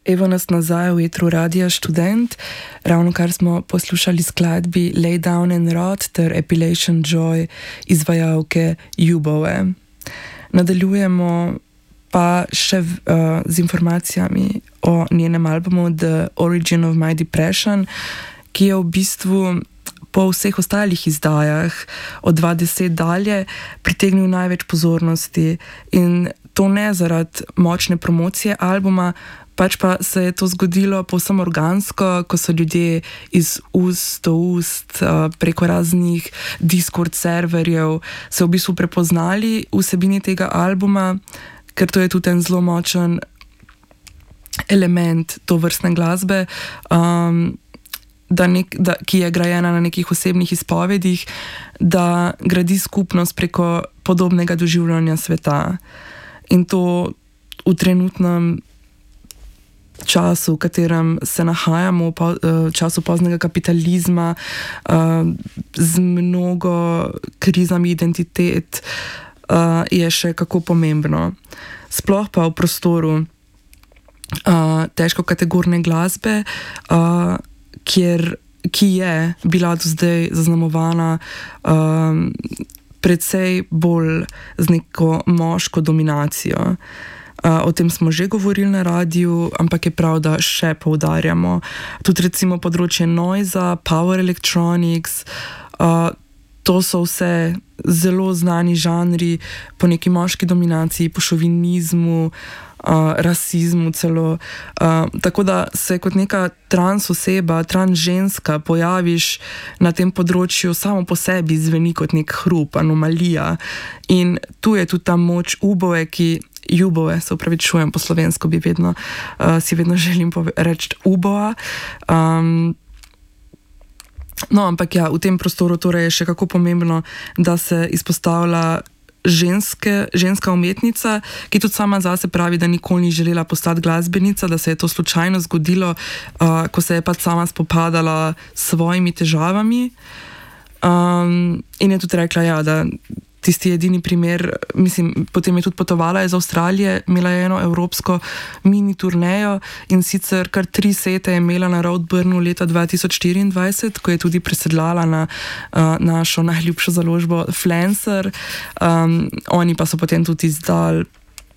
Evo nas nazaj v etru Radia Študent. Ravno kar smo poslušali skladbi Lay Down and Rot ter Appellation Joy izvajalke Jubove. Nadaljujemo pa še z informacijami o njenem albumu The Origin of My Depression, ki je v bistvu po vseh ostalih izdajah od 2010 dalje pritegnil največ pozornosti, in to ne zaradi močne promocije albuma, pač pa se je to zgodilo povsem organsko, ko so ljudje iz ust do ust preko raznih Discord serverjev se v bistvu prepoznali vsebini tega albuma, ker to je tudi en zelo močen element tovrstne glasbe, ki je grajena na nekih osebnih izpovedih, da gradi skupnost preko podobnega doživljanja sveta. In to v trenutnem času, v katerem se nahajamo, v času poznega kapitalizma, z mnogo krizami identitet, je še kako pomembno. Sploh pa v prostoru težkokategorne glasbe, ki je bila do zdaj zaznamovana precej bolj z neko moško dominacijo. O tem smo že govorili na radiju, ampak je prav, da še poudarjamo. Tudi recimo področje noisa, power electronics, to so vse zelo znani žanri po neki moški dominaciji, po šovinizmu, rasizmu celo. Tako da se kot neka trans oseba, trans ženska pojaviš na tem področju samo po sebi zveni kot nek hrup, anomalija. In tu je tudi ta moč Jubove, se upravičujem, po slovensko si vedno želim reči Ubova. No, ampak ja, v tem prostoru torej je še kako pomembno, da se izpostavlja ženska umetnica, ki tudi sama zase pravi, da nikoli ni želela postati glasbenica, da se je to slučajno zgodilo, ko se je pač sama spopadala s svojimi težavami. In je tudi rekla, ja, da tisti edini primer, mislim, potem je tudi potovala iz Avstralije, imela je eno evropsko mini turnejo, in sicer kar 3 sete je imela na Roadburnu leta 2024, ko je tudi presedlala na našo najljubšo založbo Flancer. Oni pa so potem tudi izdali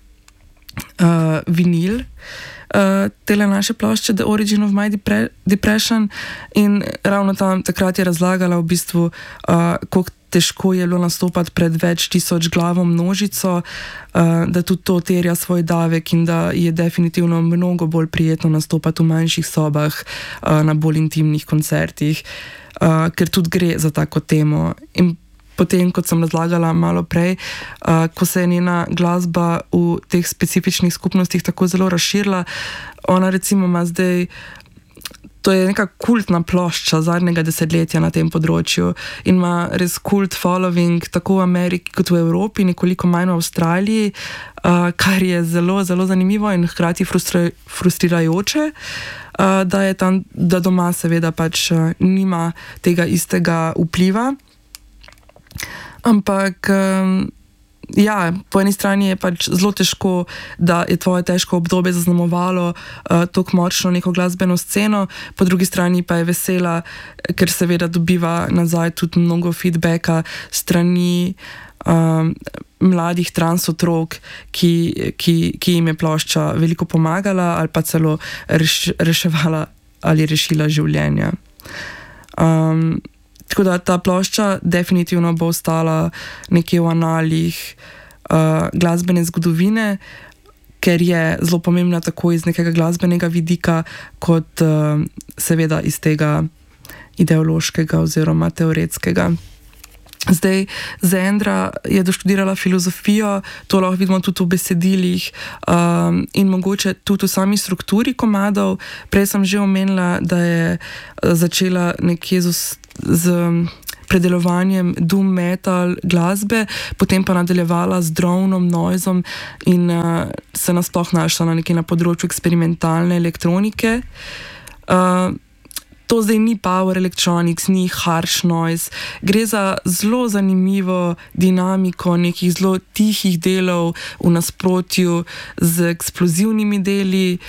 vinil tele naše plošče The Origin of My Depression, in ravno takrat je razlagala v bistvu, koliko težko je bilo nastopati pred več tisoč glavo množico, da tudi to terja svoj davek in da je definitivno mnogo bolj prijetno nastopati v manjših sobah, na bolj intimnih koncertih, ker tudi gre za tako temo. In potem, kot sem razlagala malo prej, ko se je njena glasba v teh specifičnih skupnostih tako zelo razširila, ona recimo ima zdaj, to je neka kultna plošča zadnjega desetletja na tem področju in ima res kult following tako v Ameriki kot v Evropi, nekoliko manj v Avstraliji, kar je zelo, zelo zanimivo in hkrati frustrirajoče, da doma seveda pač nima tega istega vpliva. Ampak ja, po eni strani je pač zelo težko, da je tvoje težko obdobje zaznamovalo tako močno neko glasbeno sceno, po drugi strani pa je vesela, ker seveda dobiva nazaj tudi mnogo feedbacka strani mladih trans otrok, ki jim je plošča veliko pomagala ali pa celo reševala ali rešila življenja. Tako da ta plošča definitivno bo ostala nekje v analih glasbene zgodovine, ker je zelo pomembna tako iz nekega glasbenega vidika, kot seveda iz tega ideološkega oziroma teoretskega. Zdaj, Zendra je doštudirala filozofijo, to lahko vidimo tudi v besedilih in mogoče tudi v sami strukturi komadov. Prej sem že omenila, da je začela nekje z predelovanjem doom metal glasbe, potem pa nadaljevala z dronom, noizom in se nasploh našla na področju eksperimentalne elektronike. To zdaj ni power electronics, ni harsh noise, gre za zelo zanimivo dinamiko nekih zelo tihih delov v nasprotju z eksplozivnimi deli.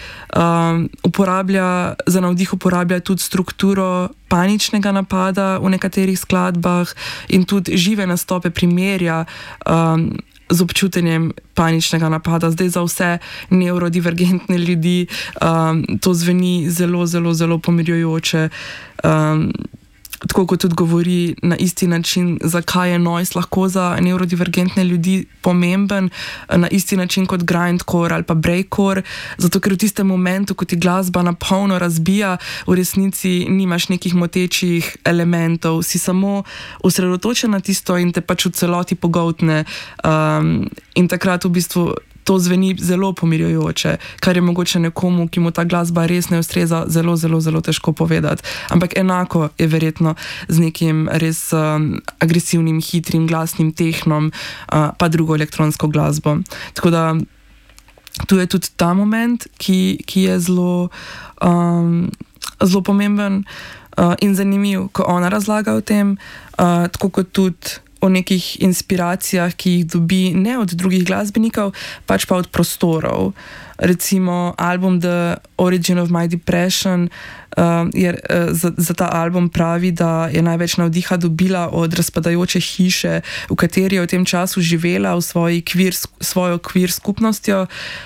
Za navdih uporablja tudi strukturo paničnega napada v nekaterih skladbah in tudi žive nastope primerja z občutenjem paničnega napada. Zdaj za vse neurodivergentne ljudi to zveni zelo, zelo, zelo pomirjujoče. Tako kot tudi govori na isti način, zakaj je noise lahko za neurodivergentne ljudi pomemben, na isti način kot grindcore ali pa breakcore, zato ker v tistem momentu, ko ti glasba na polno razbija, v resnici nimaš nekih motečih elementov, si samo osredotočen na tisto in te pač v celoti pogoltne, in takrat v bistvu to zveni zelo pomirjujoče, kar je mogoče nekomu, ki mu ta glasba res ne ustreza, zelo, zelo, zelo težko povedati. Ampak enako je verjetno z nekim res agresivnim, hitrim, glasnim tehnom, pa drugo elektronsko glasbo. Tako da tu je tudi ta moment, ki je zelo, zelo pomemben in zanimiv, ko ona razlaga o tem, tako kot tudi o nekih inspiracijah, ki jih dobi ne od drugih glasbenikov, pač pa od prostorov. Recimo album The Origin of My Depression za ta album pravi, da je največ navdiha dobila od razpadajoče hiše, v kateri je v tem času živela v svojo queer skupnostjo.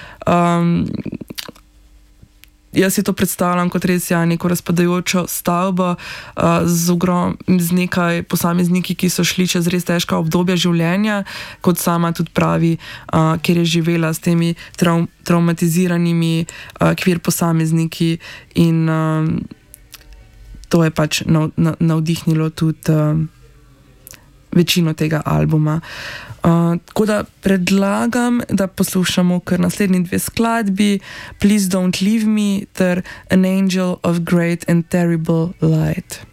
Jaz si to predstavljam kot res neko razpadajočo stavbo z nekaj posamezniki, ki so šli čez res težka obdobja življenja, kot sama tudi pravi, ker je živela s temi traumatiziranimi queer posamezniki in to je pač navdihnilo tudi večino tega albuma. Tako da predlagam, da poslušamo kar naslednji dve skladbi, Please Don't Leave Me ter An Angel of Great and Terrible Light.